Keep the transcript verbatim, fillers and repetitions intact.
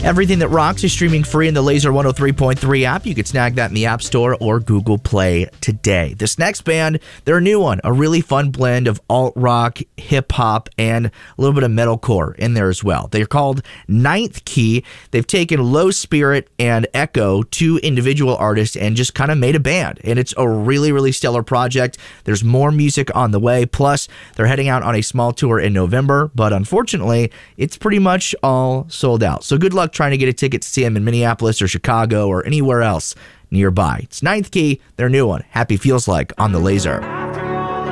Everything That Rocks is streaming free in the Laser one oh three point three app. You can snag that in the App Store or Google Play today. This next band, they're a new one, a really fun blend of alt-rock, hip-hop, and a little bit of metalcore in there as well. They're called Ninth Key. They've taken Low Spirit and Echo, two individual artists, and just kind of made a band. And it's a really, really stellar project. There's more music on the way. Plus, they're heading out on a small tour in November, but unfortunately, it's pretty much all sold out. So good luck trying to get a ticket to see them in Minneapolis or Chicago or anywhere else nearby. It's Ninth Key, their new one, Happy Feels Like, on the Laser.